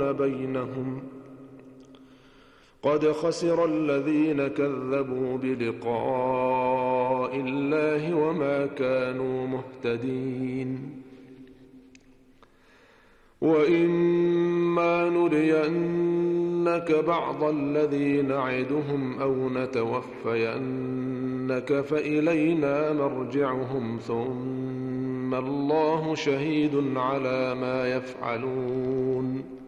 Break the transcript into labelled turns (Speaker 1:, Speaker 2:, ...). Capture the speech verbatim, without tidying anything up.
Speaker 1: يحكمون بينهم قد خسر الذين كذبوا بلقاء الله وما كانوا مهتدين وإما نرينك بعض الذي نعدهم أو نتوفينك فإلينا مرجعهم ثم الله شهيد على ما يفعلون